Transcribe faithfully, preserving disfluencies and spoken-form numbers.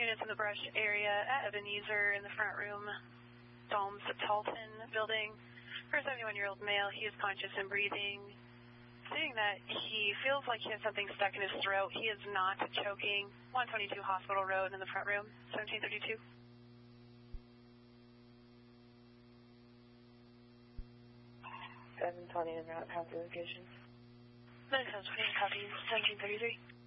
units in the brush area at Ebenezer in the front room, Domes Talton building. For a seventy-one-year-old male, he is conscious and breathing. Saying that he feels like he has something stuck in his throat. He is not choking. one twenty-two Hospital Road in the front room, seventeen thirty-two. seven twenty en route, how's the location? nine seven twenty, copy, seventeen thirty-three.